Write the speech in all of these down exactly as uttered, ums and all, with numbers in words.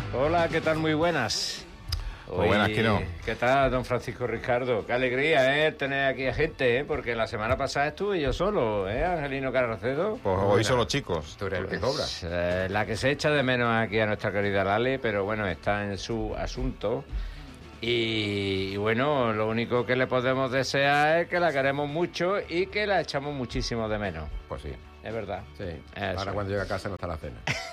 Hola, ¿qué tal? Muy buenas. Muy Hoy, buenas, Quino. ¿Qué tal, don Francisco Ricardo? Qué alegría, ¿eh? Tener aquí a gente, ¿eh? Porque la semana pasada estuve yo solo, ¿eh? Angelino Carracedo. Pues hoy son los chicos. Tú eres el que cobra. Eh, la que se echa de menos aquí a nuestra querida Lale, pero bueno, está en su asunto. Y, y bueno, lo único que le podemos desear es que la queremos mucho y que la echamos muchísimo de menos. Pues sí. Es verdad. Sí. Eso. Ahora cuando llega a casa no está la cena.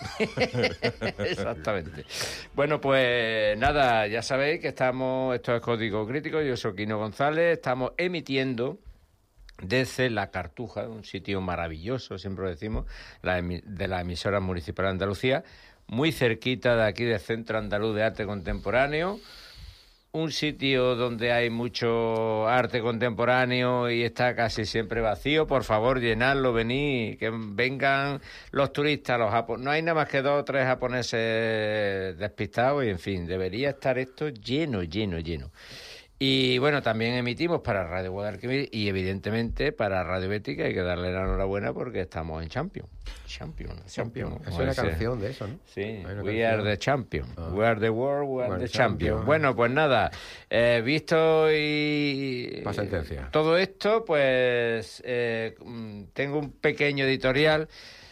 Exactamente. Bueno, pues nada, ya sabéis que estamos, esto es Código Crítico, yo soy Quino González, estamos emitiendo desde La Cartuja, un sitio maravilloso, siempre lo decimos, la emi- de la emisora municipal de Andalucía, muy cerquita de aquí del Centro Andaluz de Arte Contemporáneo. Un sitio donde hay mucho arte contemporáneo y está casi siempre vacío. Por favor, llenadlo, venid, que vengan los turistas, los japoneses. No hay nada más que dos o tres japoneses despistados y, en fin, debería estar esto lleno, lleno, lleno. Y, bueno, también emitimos para Radio Guadalquivir y, evidentemente, para Radio Betis, que hay que darle la enhorabuena porque estamos en Champions. Champions, Champions. Es una canción de eso, ¿no? Sí, we canción. are the champion. Ah. We are the world, we are Bueno, the champion. champion. Bueno, pues nada, eh, visto y... La sentencia. Todo esto, pues eh, tengo un pequeño editorial.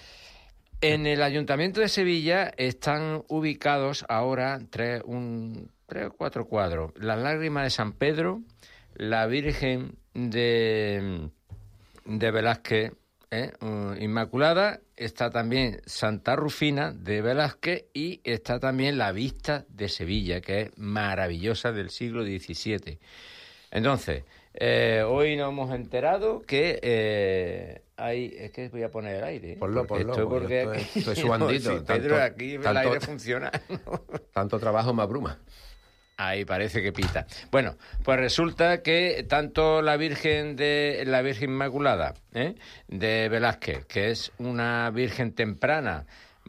En el Ayuntamiento de Sevilla están ubicados ahora tres, un, tres o cuatro cuadros. La lágrima de San Pedro, la Virgen de, de Velázquez, ¿eh? Uh, Inmaculada, está también Santa Rufina de Velázquez y está también la Vista de Sevilla, que es maravillosa, del siglo diecisiete. Entonces, eh, hoy nos hemos enterado que eh, hay... Es que voy a poner el aire. ¿eh? Ponlo, Porque ponlo, esto porque porque esto es- aquí- esto es su bandito. No, si Pedro, Tanto- aquí el tanto- aire funciona. Tanto trabajo me abruma. Ahí parece que pita. Bueno, pues resulta que tanto la Virgen de la Virgen Inmaculada, ¿eh? de Velázquez, que es una virgen temprana,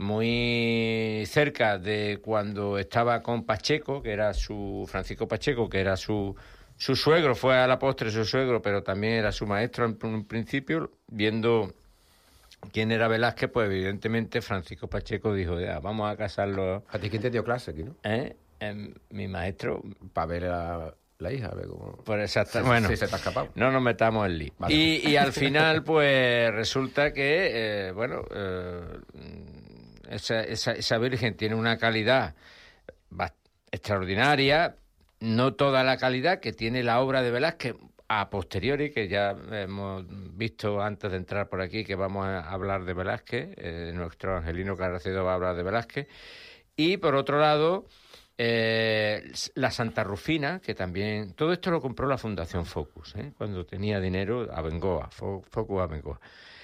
muy cerca de cuando estaba con Pacheco, que era su Francisco Pacheco, que era su su suegro, fue a la postre su suegro, pero también era su maestro en un principio, viendo quién era Velázquez, pues evidentemente Francisco Pacheco dijo, ya, vamos a casarlo. ¿A ti quién te dio clase aquí, no? ¿Eh? Eh, mi maestro, Para ver a la hija, a ver cómo... por exacta, Sí, bueno, sí, se te ha escapado. no nos metamos en lío. Vale. Y, y al final, pues resulta que, eh, bueno, eh, esa, esa, esa Virgen tiene una calidad bast- extraordinaria, no toda la calidad que tiene la obra de Velázquez a posteriori, que ya hemos visto antes de entrar por aquí que vamos a hablar de Velázquez, eh, nuestro Angelino Carracedo va a hablar de Velázquez. Y por otro lado, eh, la Santa Rufina, que también... Todo esto lo compró la Fundación Focus, ¿eh? Cuando tenía dinero, Abengoa, Fo- Focus Abengoa.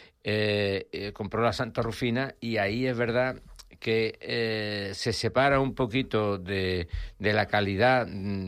Eh, eh, compró la Santa Rufina y ahí es verdad que eh, se separa un poquito de, de la calidad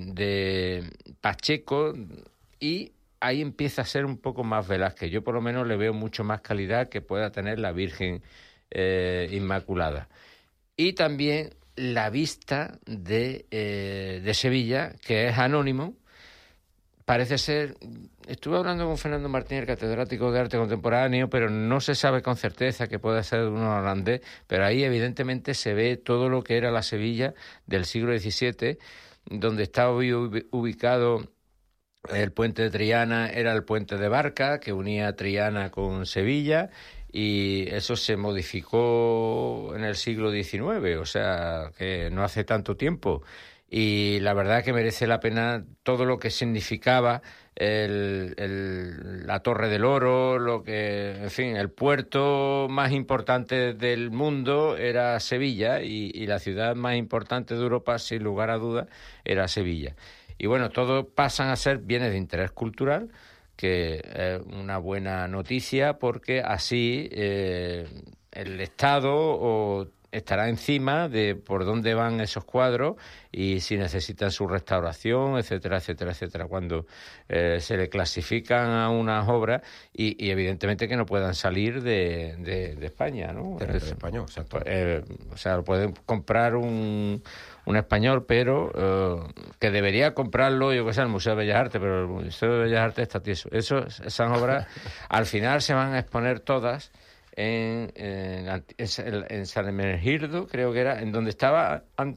de Pacheco y ahí empieza a ser un poco más Velázquez. Yo por lo menos le veo mucho más calidad que pueda tener la Virgen eh, Inmaculada. Y también la Vista de, eh, de Sevilla, que es anónimo. Parece ser... Estuve hablando con Fernando Martínez, catedrático de arte contemporáneo, pero no se sabe con certeza que pueda ser de un holandés, pero ahí evidentemente se ve todo lo que era la Sevilla del siglo diecisiete, donde está hoy ubicado el puente de Triana, era el puente de Barca, que unía Triana con Sevilla, y eso se modificó en el siglo diecinueve, o sea, que no hace tanto tiempo. Y la verdad que merece la pena todo lo que significaba el, el, la Torre del Oro, lo que, en fin, el puerto más importante del mundo era Sevilla y, y la ciudad más importante de Europa, sin lugar a dudas, era Sevilla. Y bueno, todo pasan a ser bienes de interés cultural, que es una buena noticia porque así eh, el Estado o estará encima de por dónde van esos cuadros y si necesitan su restauración, etcétera, etcétera, etcétera, cuando eh, se le clasifican a unas obras y, y evidentemente que no puedan salir de, de, de España, ¿no? Territorio español, exacto. Eh, o sea, lo pueden comprar un, un español, pero eh, que debería comprarlo, yo que sé, el Museo de Bellas Artes, pero el Museo de Bellas Artes está tieso. Eso, esas obras al final se van a exponer todas en, en, en, en San Hermenegildo, creo que era, en donde estaba anti,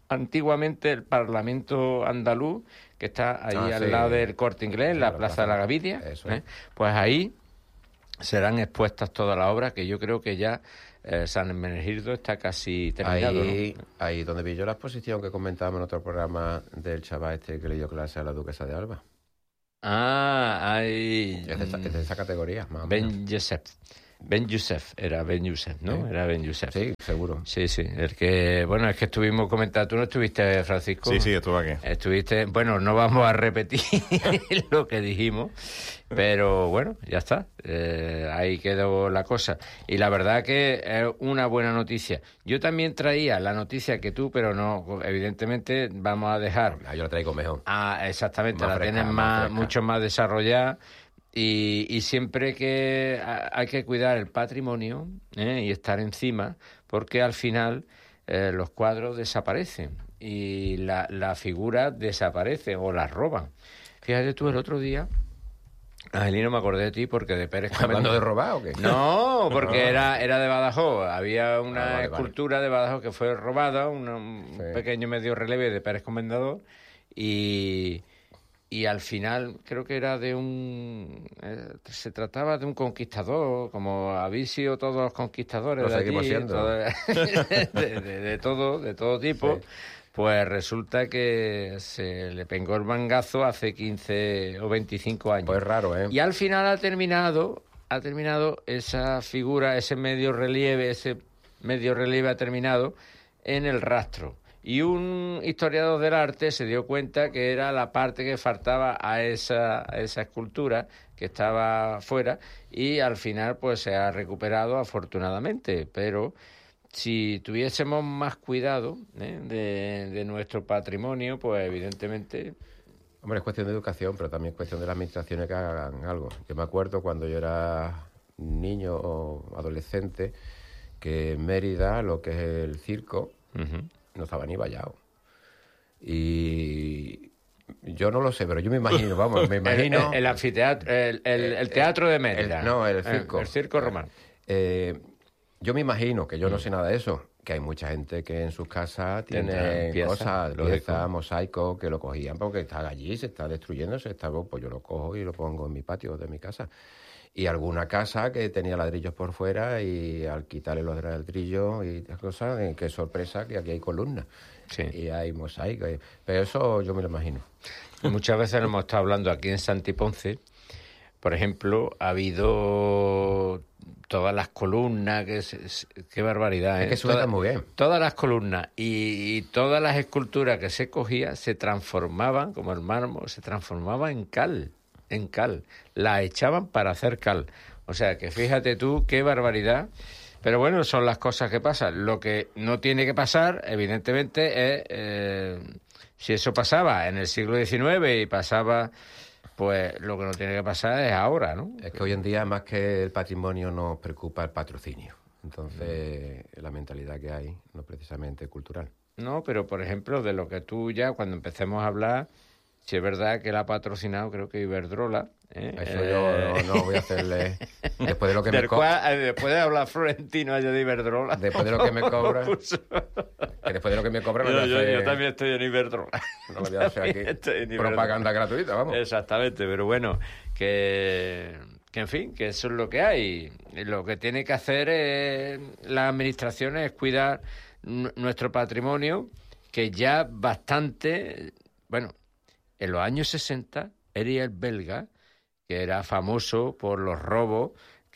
antiguamente el Parlamento andaluz, que está ahí Ah, al sí. lado del Corte Inglés, en Sí, la la Plaza plaza, de la Gavidia. eso ¿eh? es. Pues ahí serán expuestas todas las obras, que yo creo que ya eh, San Hermenegildo está casi terminado, Ahí, ¿no? ahí donde vi yo la exposición que comentábamos en otro programa del chaval este que le dio clase a la duquesa de Alba. Ah, hay... Es de, esa, es de esa categoría, más o menos. Ben Youssef. Ben Youssef, era Ben Youssef, ¿no? Sí. Era Ben Youssef. Sí, seguro. Sí, sí, el que, bueno, es que estuvimos comentando, ¿tú no estuviste, Francisco? Sí, sí, estuve aquí. Estuviste, bueno, no vamos a repetir lo que dijimos, pero bueno, ya está, eh, ahí quedó la cosa. Y la verdad que es una buena noticia. Yo también traía la noticia que tú, pero no, evidentemente vamos a dejar... Ah, yo la traigo mejor. Ah, exactamente, Más la fresca, tienes más más, fresca. mucho más desarrollada. Y, y siempre que ha- hay que cuidar el patrimonio, ¿eh? Y estar encima, porque al final eh, los cuadros desaparecen y la, la figura desaparece o las roban. Fíjate tú, el otro día, Angelino, me acordé de ti porque de Pérez ¿Hablando Comendador- de robar o qué? No, porque Ah. era, era de Badajoz. Había una Ah, vale, vale. escultura de Badajoz que fue robada, una- un Sí. pequeño medio relieve de Pérez Comendador, y, y al final creo que era de un... eh, se trataba de un conquistador, como habéis sido todos los conquistadores Lo de seguimos allí, siendo. todo- de, de- de todo, de todo tipo. Sí. Pues resulta que se le pegó el mangazo hace quince o veinticinco años. Pues raro, ¿eh? Y al final ha terminado, ha terminado esa figura, ese medio relieve, ese medio relieve ha terminado en el rastro. Y un historiador del arte se dio cuenta que era la parte que faltaba a esa, a esa escultura que estaba fuera, y al final pues se ha recuperado afortunadamente, pero si tuviésemos más cuidado, ¿eh? de, de nuestro patrimonio, pues evidentemente... Hombre, es cuestión de educación, pero también es cuestión de las administraciones que hagan algo. Yo me acuerdo cuando yo era niño o adolescente que en Mérida, lo que es el circo, Ujú. no estaba ni vallado. Y yo no lo sé, pero yo me imagino, vamos, me imagino... El, el anfiteatro, el, el, el teatro de Mérida. el- no, el circo. El, el circo romano. Eh, yo me imagino, que yo Mm. no sé nada de eso, que hay mucha gente que en sus casas tiene Tendrán piezas, cosas, lógico. piezas, mosaicos, que lo cogían porque están allí, se está destruyendo, se está, pues yo lo cojo y lo pongo en mi patio de mi casa. Y alguna casa que tenía ladrillos por fuera y al quitarle los ladrillos y esas cosas, eh, qué sorpresa que aquí hay columnas Sí. y hay mosaicos. y- Pero eso yo me lo imagino. Muchas veces hemos estado hablando aquí en Santiponce. Por ejemplo, ha habido todas las columnas, que es, es- qué barbaridad, ¿eh? Es que suena Toda- muy bien. Todas las columnas y, y todas las esculturas que se cogía se transformaban, como el mármol, se transformaba en cal, en cal. La echaban para hacer cal. O sea, que fíjate tú qué barbaridad. Pero bueno, son las cosas que pasan. Lo que no tiene que pasar, evidentemente, es... eh, si eso pasaba en el siglo diecinueve y pasaba... Pues lo que no tiene que pasar es ahora, ¿no? Es que hoy en día más que el patrimonio nos preocupa el patrocinio. Entonces, la mentalidad que hay no es precisamente cultural. No, pero por ejemplo, de lo que tú ya, cuando empecemos a hablar, si es verdad que la ha patrocinado, creo que Iberdrola. ¿eh? Eso Eh, yo no, no voy a hacerle... Después de lo que me del co- cual, eh, después de hablar Florentino allá de Iberdrola. Después de lo que me cobra, puso- que después de lo que me cobra, no yo, le voy a yo- yo hacer, también estoy en Iberdrola. no le voy a hacer aquí También estoy en Iberdrola. propaganda gratuita, vamos. Exactamente, pero bueno, que, que en fin, que eso es lo que hay. Lo que tiene que hacer eh, las administraciones es cuidar n- nuestro patrimonio, que ya bastante, bueno, en los años sesenta, Ariel Belga, que era famoso por los robos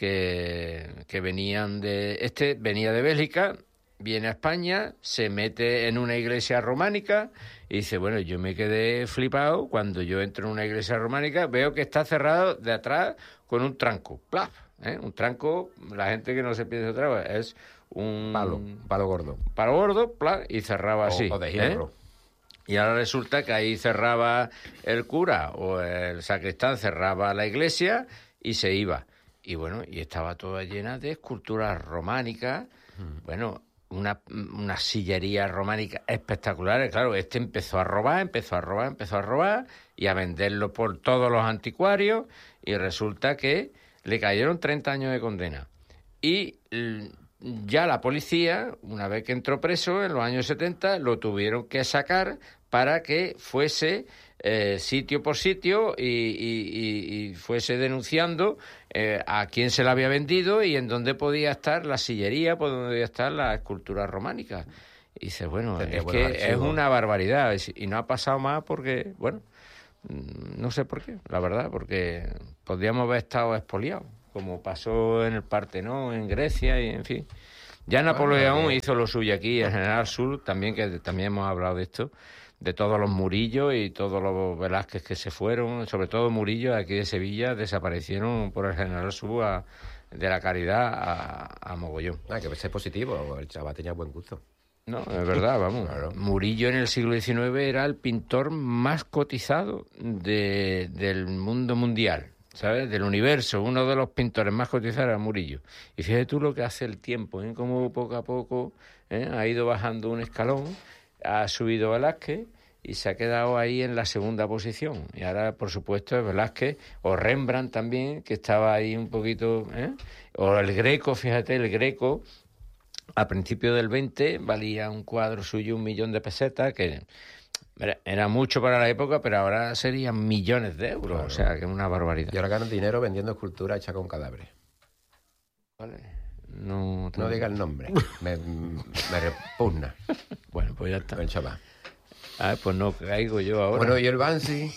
que, que venían de... Este venía de Bélgica, viene a España, se mete en una iglesia románica y dice, bueno, yo me quedé flipado cuando yo entro en una iglesia románica, veo que está cerrado de atrás con un tranco. ¡Plaf! ¿Eh? Un tranco, la gente que no se piensa otra vez, es un Palo, un palo gordo. palo gordo, ¡plaf! Y cerraba así. O, o de ¿eh? hierro. Y ahora resulta que ahí cerraba el cura o el sacristán, cerraba la iglesia y se iba. Y bueno, y estaba toda llena de esculturas románicas, bueno, una, una sillería románica espectaculares. Claro, este empezó a robar, empezó a robar, empezó a robar y a venderlo por todos los anticuarios, y resulta que le cayeron treinta años de condena. Y l- ya la policía, una vez que entró preso en los años setenta, lo tuvieron que sacar para que fuese eh, sitio por sitio y, y, y, y fuese denunciando eh, a quién se la había vendido y en dónde podía estar la sillería, por dónde podía estar la escultura románica. Y dices, bueno, Tenía es buenos que es archivos. una barbaridad y no ha pasado más porque, bueno, no sé por qué, la verdad, porque podríamos haber estado expoliados, como pasó en el Partenón, en Grecia y en fin. Ya Napoleón Bueno, hizo lo suyo aquí, el general Sur, también, que también hemos hablado de esto, de todos los Murillos y todos los Velázquez que se fueron, sobre todo Murillo aquí de Sevilla, desaparecieron por el general Sur a, de la Caridad a, a Mogollón. Ah, que es positivo, el chaval tenía buen gusto. No, es verdad, vamos. Claro. Murillo en el siglo diecinueve era el pintor más cotizado de, del mundo mundial, ¿sabes? Del universo. Uno de los pintores más cotizados era Murillo. Y fíjate tú lo que hace el tiempo, ¿eh? Cómo poco a poco ¿eh? ha ido bajando un escalón, ha subido Velázquez y se ha quedado ahí en la segunda posición. Y ahora, por supuesto, es Velázquez o Rembrandt también, que estaba ahí un poquito... ¿eh? O el Greco, fíjate, el Greco... A principios del veinte valía un cuadro suyo un millón de pesetas, que era mucho para la época, pero ahora serían millones de euros, claro. O sea, que es una barbaridad. Y ahora ganan dinero vendiendo esculturas hechas con cadáveres. Vale. No, no diga el nombre, me, me repugna. Bueno, pues ya está. El chaval. Ah, pues no caigo yo ahora. Bueno, y el Banksy,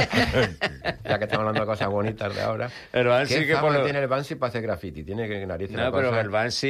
ya que estamos hablando de cosas bonitas de ahora. El Banksy ¿Qué que fama por lo... tiene el Banksy para hacer graffiti? Tiene que narices. No, pero cosa... el Banksy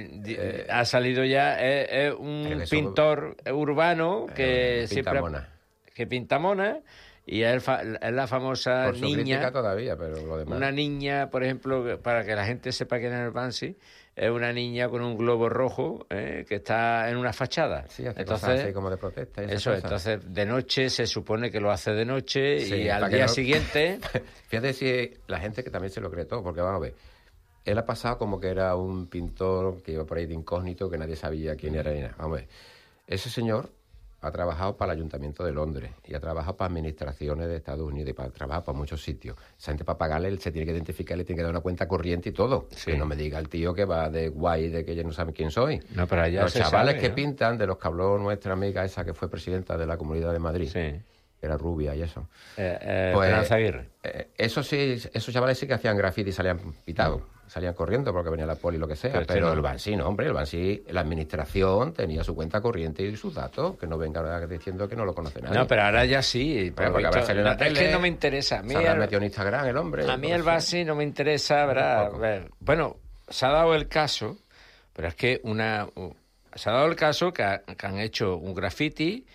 eh, ha salido ya, es, es un eso... pintor urbano que eh, siempre... Pinta mona. Que pinta mona. Y es, fa... es la famosa por su niña... crítica todavía, pero lo demás... Una niña, por ejemplo, para que la gente sepa quién es el Banksy, es una niña con un globo rojo eh, que está en una fachada. Sí, hace entonces, cosas así como de protesta. Y eso, cosas. Entonces de noche se supone que lo hace de noche sí, y al día no... siguiente... Fíjate si la gente que también se lo cree todo, porque vamos a ver, él ha pasado como que era un pintor que iba por ahí de incógnito, que nadie sabía quién era ni nada. Vamos a ver, ese señor ha trabajado para el Ayuntamiento de Londres y ha trabajado para administraciones de Estados Unidos y para trabajar para muchos sitios. Esa gente para pagarle, él se tiene que identificar, le tiene que dar una cuenta corriente y todo. Sí. Que no me diga el tío que va de guay, de que ya no sabe quién soy. No, pero allá los se chavales sabe, que ¿no? pintan, de los que habló nuestra amiga esa que fue presidenta de la Comunidad de Madrid, sí. era rubia y eso. Eh, eh, pues, Aguirre. Eh, eso sí, esos chavales sí que hacían graffiti y salían pitados. Mm. Salían corriendo porque venía la poli, lo que sea, pero, pero el Banksy no, hombre, el Banksy, la administración tenía su cuenta corriente y sus datos, que no venga diciendo que no lo conoce nadie. No, pero ahora ya sí. Pero porque habrá salido en la tele, es que no me interesa. A mí se habrá el, metido en Instagram el hombre. A mí el Banksy no me interesa, ¿verdad? Ver, bueno, se ha dado el caso, pero es que una... Se ha dado el caso que, ha, que han hecho un graffiti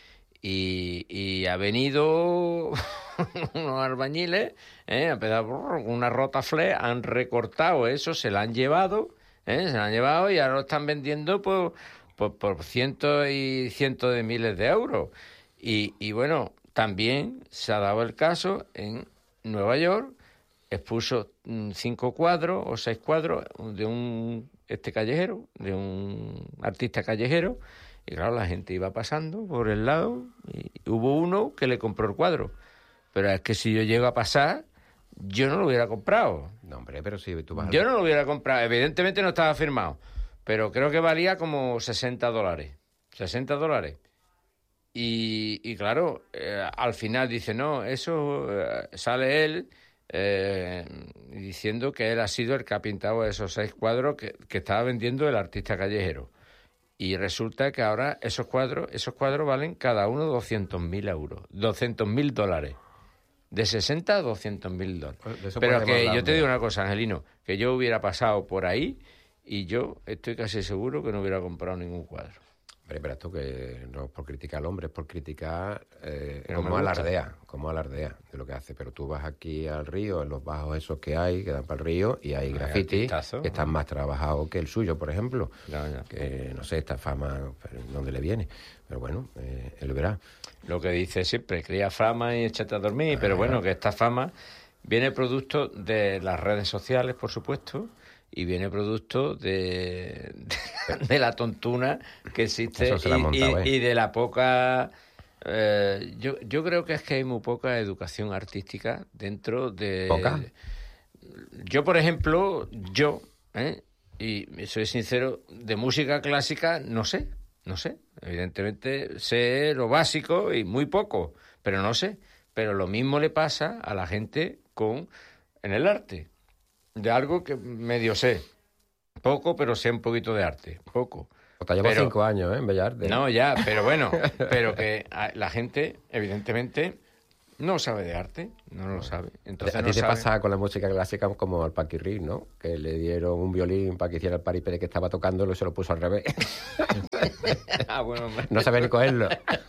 y, y ha venido... unos albañiles, ¿eh? Han pegado una rotaflé, han recortado eso, se la han llevado, ¿eh? Se la han llevado y ahora lo están vendiendo por, por, por cientos y cientos de miles de euros. Y, y bueno, también se ha dado el caso en Nueva York, expuso cinco cuadros o seis cuadros de un este callejero, de un artista callejero, y claro, la gente iba pasando por el lado y hubo uno que le compró el cuadro. Pero es que si yo llego a pasar, yo no lo hubiera comprado. No, hombre, pero si tú vas a... Yo no lo hubiera comprado. Evidentemente no estaba firmado. Pero creo que valía como sesenta dólares. sesenta dólares. Y, y claro, eh, al final dice, no, eso eh, sale él eh, diciendo que él ha sido el que ha pintado esos seis cuadros que, que estaba vendiendo el artista callejero. Y resulta que ahora esos cuadros, esos cuadros valen cada uno doscientos mil euros. doscientos mil dólares. De sesenta a doscientos mil dólares. Pero que yo te digo una cosa, Angelino, que yo hubiera pasado por ahí y yo estoy casi seguro que no hubiera comprado ningún cuadro. Pero, pero esto que no es por criticar al hombre, es por criticar eh, no como alardea, como alardea de lo que hace. Pero tú vas aquí al río, en los bajos esos que hay, que dan para el río, y hay graffiti que están más trabajados que el suyo, por ejemplo. No, no. Que no sé, esta fama, ¿dónde le viene? Pero bueno, eh, él verá. Lo que dice siempre, cría fama y échate a dormir, ah, pero bueno, que esta fama viene producto de las redes sociales, por supuesto, y viene producto de, de, de la tontuna que existe y, montado, y, ¿eh? y de la poca... Eh, yo, yo creo que es que hay muy poca educación artística dentro de... ¿Poca? Yo, por ejemplo, yo... ¿eh? y soy sincero, de música clásica no sé, no sé. Evidentemente sé lo básico y muy poco, pero no sé. Pero lo mismo le pasa a la gente con en el arte, de algo que medio sé. Poco, pero sé un poquito de arte, poco. O te llevo Pero- cinco años, ¿eh? En Bellas Artes. No, ya, pero bueno, pero que a- la gente, evidentemente, no sabe de arte, no lo sabe. Entonces a no ti te sabe. pasa con la música clásica como al Paquirri, ¿no? Que le dieron un violín para que hiciera el paripé de que estaba tocando y se lo puso al revés. Ah, bueno, No sabe ni cogerlo.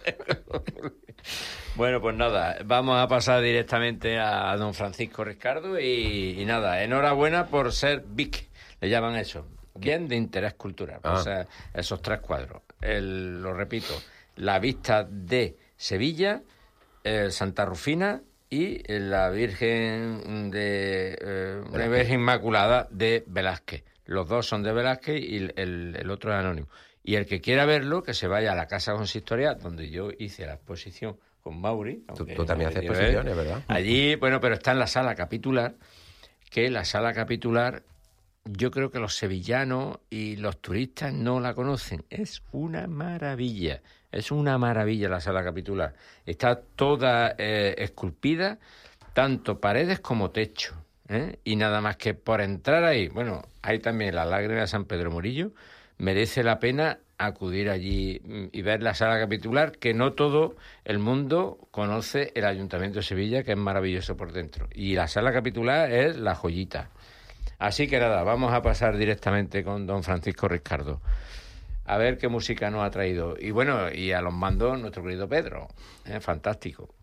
Bueno, pues nada, vamos a pasar directamente a don Francisco Riscardo y, y nada, enhorabuena por ser B I C, le llaman eso, bien de interés cultural. Ah. O sea, esos tres cuadros. El, lo repito, la vista de Sevilla, el Santa Rufina y la Virgen de eh, una Virgen Inmaculada de Velázquez. Los dos son de Velázquez y el, el, el otro es anónimo. Y el que quiera verlo, que se vaya a la Casa Consistorial, donde yo hice la exposición con Mauri. Tú, aunque tú también no haces me quiero exposiciones, ver. ¿verdad? Allí, bueno, pero está en la sala capitular, que la sala capitular, yo creo que los sevillanos y los turistas no la conocen. Es una maravilla, es una maravilla la sala capitular. Está toda eh, esculpida, tanto paredes como techo, ¿eh? Y nada más que por entrar ahí, bueno, hay también la lágrima de San Pedro Murillo, merece la pena acudir allí y ver la sala capitular, que no todo el mundo conoce el Ayuntamiento de Sevilla, que es maravilloso por dentro. Y la sala capitular es la joyita. Así que nada, vamos a pasar directamente con don Francisco Riscardo. A ver qué música nos ha traído. Y bueno, y a los mandos nuestro querido Pedro. ¿eh? Fantástico.